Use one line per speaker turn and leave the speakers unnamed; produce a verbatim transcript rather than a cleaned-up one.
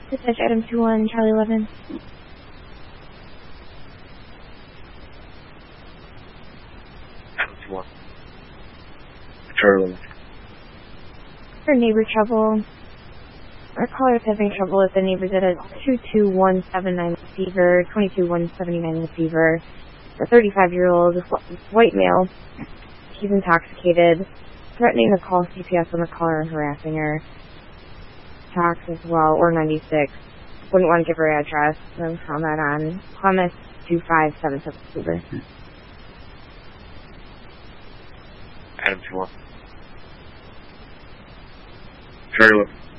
Dispatch item two one, Charlie eleven.
Item two one. Charlie eleven.
For neighbor trouble, our caller is having trouble with the neighbors at a two two one seven nine fever, twenty-two one seventy-nine fever. A thirty-five-year-old white male. He's intoxicated, threatening to call C P S on the caller and harassing her. Tax as well, or ninety-six. Wouldn't want to give her address, so found that on Clemens two five seven seven Fever.
Item two one. Charlie eleven.